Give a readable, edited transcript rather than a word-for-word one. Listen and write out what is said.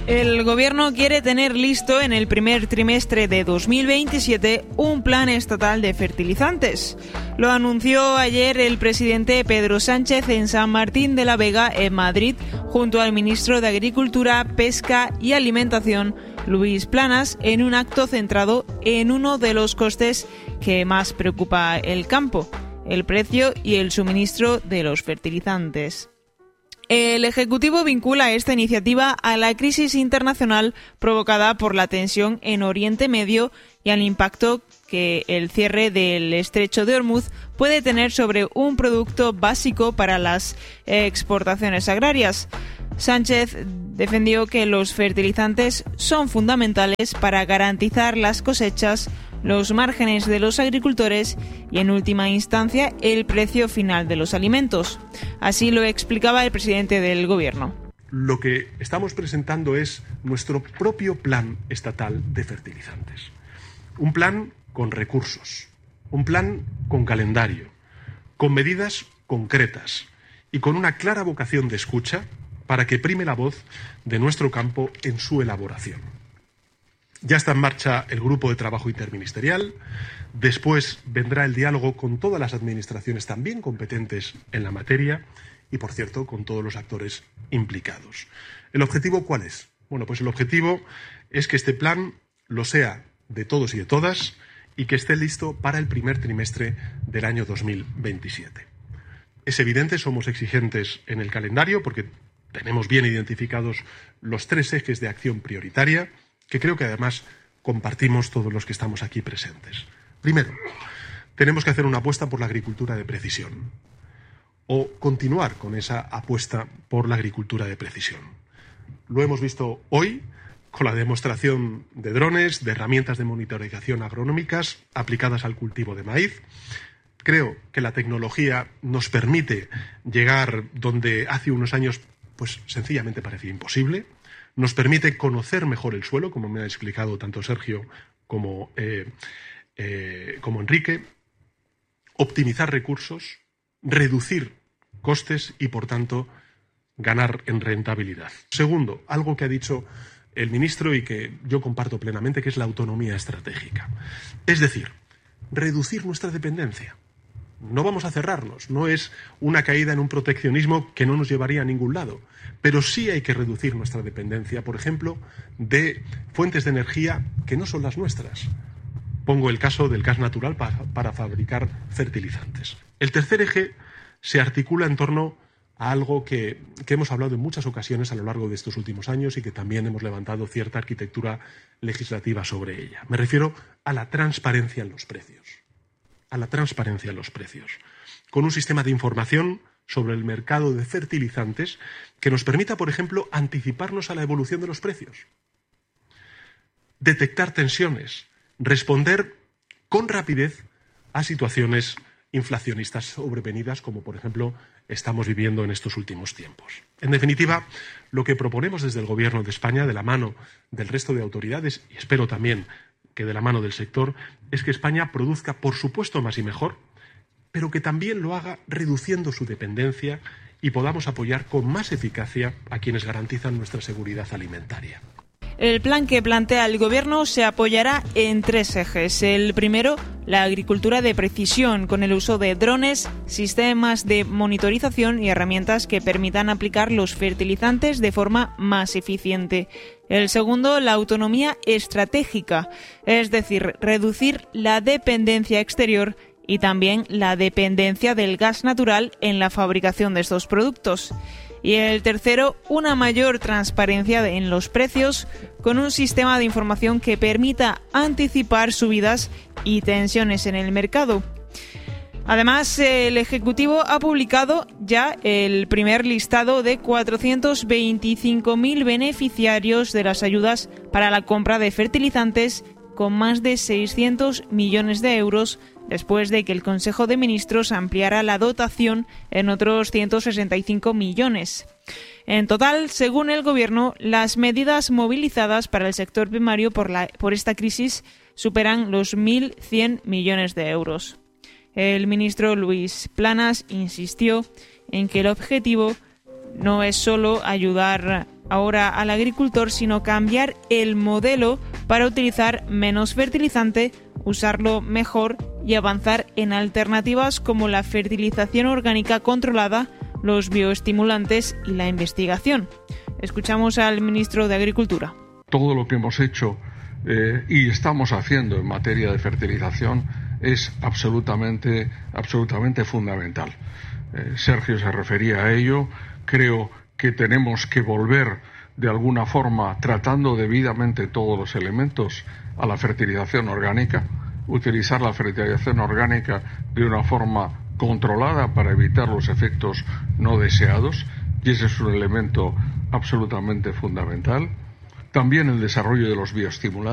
El Gobierno quiere tener listo en el primer trimestre de 2027 un plan estatal de fertilizantes. Lo anunció ayer el presidente Pedro Sánchez en San Martín de la Vega, en Madrid, junto al ministro de Agricultura, Pesca y Alimentación, Luis Planas, en un acto centrado en uno de los costes que más preocupa el campo: el precio y el suministro de los fertilizantes. El Ejecutivo vincula esta iniciativa a la crisis internacional provocada por la tensión en Oriente Medio y al impacto que el cierre del Estrecho de Hormuz puede tener sobre un producto básico para las exportaciones agrarias. Sánchez defendió que los fertilizantes son fundamentales para garantizar las cosechas, los márgenes de los agricultores y, en última instancia, el precio final de los alimentos. Así lo explicaba el presidente del Gobierno. Lo que estamos presentando es nuestro propio plan estatal de fertilizantes. Un plan con recursos, un plan con calendario, con medidas concretas y con una clara vocación de escucha para que prime la voz de nuestro campo en su elaboración. Ya está en marcha el grupo de trabajo interministerial. Después vendrá el diálogo con todas las administraciones también competentes en la materia y, por cierto, con todos los actores implicados. ¿El objetivo cuál es? Bueno, pues el objetivo es que este plan lo sea de todos y de todas y que esté listo para el primer trimestre del año 2027. Es evidente, somos exigentes en el calendario porque tenemos bien identificados los 3 ejes de acción prioritaria que creo que además compartimos todos los que estamos aquí presentes. Primero, tenemos que hacer una apuesta por la agricultura de precisión o continuar con esa apuesta por la agricultura de precisión. Lo hemos visto hoy con la demostración de drones, de herramientas de monitorización agronómicas aplicadas al cultivo de maíz. Creo que la tecnología nos permite llegar donde hace unos años pues sencillamente parecía imposible. Nos permite conocer mejor el suelo, como me ha explicado tanto Sergio como Enrique, optimizar recursos, reducir costes y, por tanto, ganar en rentabilidad. Segundo, algo que ha dicho el ministro y que yo comparto plenamente, que es la autonomía estratégica. Es decir, reducir nuestra dependencia. No vamos a cerrarnos, no es una caída en un proteccionismo que no nos llevaría a ningún lado, pero sí hay que reducir nuestra dependencia, por ejemplo, de fuentes de energía que no son las nuestras. Pongo el caso del gas natural para fabricar fertilizantes. El tercer eje se articula en torno a algo que hemos hablado en muchas ocasiones a lo largo de estos últimos años y que también hemos levantado cierta arquitectura legislativa sobre ella. Me refiero a la transparencia en los precios. Con un sistema de información sobre el mercado de fertilizantes que nos permita, por ejemplo, anticiparnos a la evolución de los precios, detectar tensiones, responder con rapidez a situaciones inflacionistas sobrevenidas, como por ejemplo estamos viviendo en estos últimos tiempos. En definitiva, lo que proponemos desde el Gobierno de España, de la mano del resto de autoridades, y espero también que de la mano del sector, es que España produzca, por supuesto, más y mejor, pero que también lo haga reduciendo su dependencia y podamos apoyar con más eficacia a quienes garantizan nuestra seguridad alimentaria. El plan que plantea el Gobierno se apoyará en 3 ejes. El primero, la agricultura de precisión, con el uso de drones, sistemas de monitorización y herramientas que permitan aplicar los fertilizantes de forma más eficiente. El segundo, la autonomía estratégica, es decir, reducir la dependencia exterior y también la dependencia del gas natural en la fabricación de estos productos. Y el tercero, una mayor transparencia en los precios con un sistema de información que permita anticipar subidas y tensiones en el mercado. Además, el Ejecutivo ha publicado ya el primer listado de 425.000 beneficiarios de las ayudas para la compra de fertilizantes, con más de 600 millones de euros, después de que el Consejo de Ministros ampliara la dotación en otros 165 millones. En total, según el Gobierno, las medidas movilizadas para el sector primario por esta crisis superan los 1.100 millones de euros. El ministro Luis Planas insistió en que el objetivo no es solo ayudar ahora al agricultor, sino cambiar el modelo para utilizar menos fertilizante, usarlo mejor y avanzar en alternativas como la fertilización orgánica controlada, los bioestimulantes y la investigación. Escuchamos al ministro de Agricultura. Todo lo que hemos hecho y estamos haciendo en materia de fertilización es absolutamente fundamental. Sergio se refería a ello. Creo que tenemos que volver de alguna forma, tratando debidamente todos los elementos, a la fertilización orgánica, utilizar la fertilización orgánica de una forma controlada para evitar los efectos no deseados, y ese es un elemento absolutamente fundamental. También el desarrollo de los bioestimulantes.